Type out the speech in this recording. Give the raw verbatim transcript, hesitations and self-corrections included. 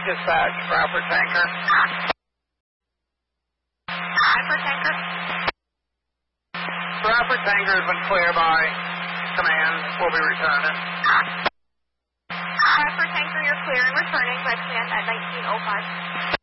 Dispatch, Bradford Tanker. Bradford Tanker? Bradford Tanker has been cleared by command. We'll be returning. Bradford Tanker, you're clear and returning by command at nineteen oh five.